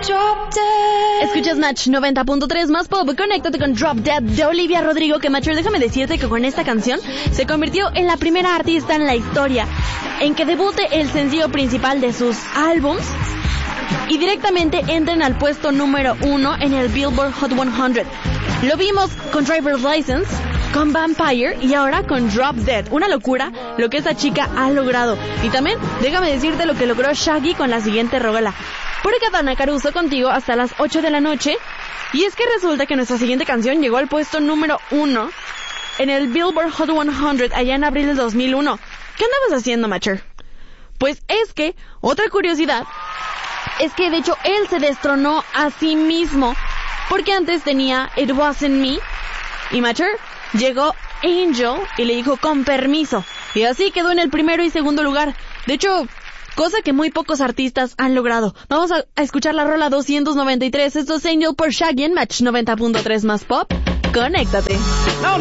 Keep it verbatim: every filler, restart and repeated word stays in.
Escuchas Match noventa punto tres más pop. Conéctate con Drop Dead de Olivia Rodrigo, que Matcher, déjame decirte que con esta canción se convirtió en la primera artista en la historia en que debute el sencillo principal de sus álbums y directamente entren al puesto número uno en el Billboard Hot cien. Lo vimos con Driver's License, con Vampire y ahora con Drop Dead. Una locura lo que esta chica ha logrado. Y también déjame decirte lo que logró Shaggy con la siguiente rola. Por acá Dana Caruso contigo hasta las ocho de la noche. Y es que resulta que nuestra siguiente canción llegó al puesto número uno en el Billboard Hot cien allá en abril del dos mil uno. ¿Qué andabas haciendo, Matcher? Pues es que, otra curiosidad, es que de hecho él se destronó a sí mismo, porque antes tenía It Wasn't Me, y Matcher llegó Angel y le dijo con permiso, y así quedó en el primero y segundo lugar. De hecho, cosa que muy pocos artistas han logrado. Vamos a, a escuchar la rola doscientos noventa y tres. Esto es Angel por Shaggy en Match noventa punto tres más pop. Conéctate.